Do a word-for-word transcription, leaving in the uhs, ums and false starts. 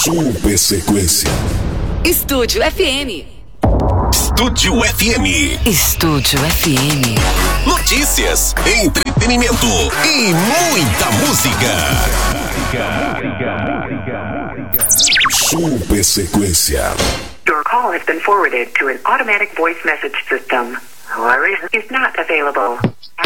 Super Sequência. Estúdio F M. Estúdio F M. Estúdio F M. Notícias, entretenimento e muita música. Super Sequência. Your call has been forwarded to an automatic voice message system. Whoever is not available.